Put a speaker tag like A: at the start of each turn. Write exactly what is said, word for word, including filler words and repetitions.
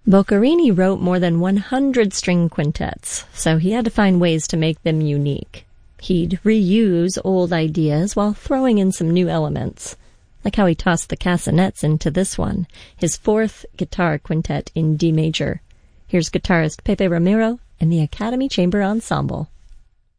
A: Boccherini wrote more than one hundred string quintets, so he had to find ways to make them unique. He'd reuse old ideas while throwing in some new elements, like how he tossed the castanets into this one, his fourth guitar quintet in D major. Here's guitarist Pepe Ramiro and the Academy Chamber Ensemble.